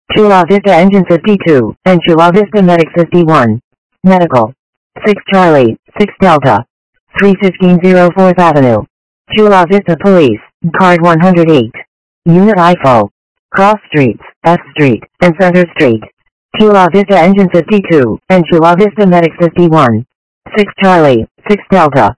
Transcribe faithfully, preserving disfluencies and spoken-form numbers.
Chula Vista Engine fifty-two, and Chula Vista Medic fifty-one. Medical. six Charlie, six Delta. three fifteen oh fourth Avenue. Chula Vista Police, Card one hundred eight. Unit I F O. Cross Streets, F Street, and Center Street. Chula Vista Engine fifty-two, and Chula Vista Medic fifty-one. six Charlie, six Delta.